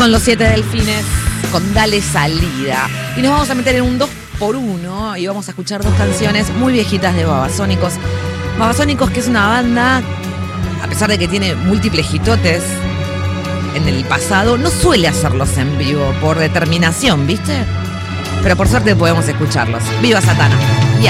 Son los 7 delfines con Dale Salida. Y nos vamos a meter en un 2x1 y vamos a escuchar dos canciones muy viejitas de Babasónicos. Babasónicos, que es una banda, a pesar de que tiene múltiples hitotes en el pasado, no suele hacerlos en vivo por determinación, ¿viste? Pero por suerte podemos escucharlos. ¡Viva Satana! Ya.